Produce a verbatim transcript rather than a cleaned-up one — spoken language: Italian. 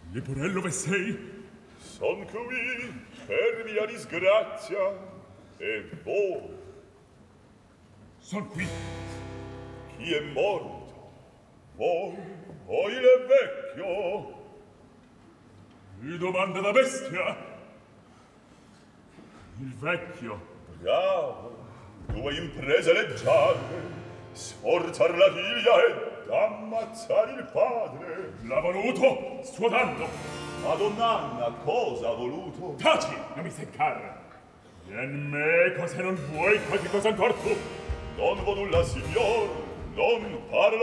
Leporello, ve sei? Son qui per mia disgrazia. E voi? Son qui. Chi è morto? Voi o il vecchio? Mi domanda da bestia. Il vecchio. Bravo. Tue imprese leggiadre. Sforzar la figlia ed ammazzare il padre. L'ha voluto, suo danno. Madonnanna, cosa ha voluto? Taci, non mi seccar. Vien meco se non vuoi qualche cosa ancor tu. Non vo nulla, signor. Non parla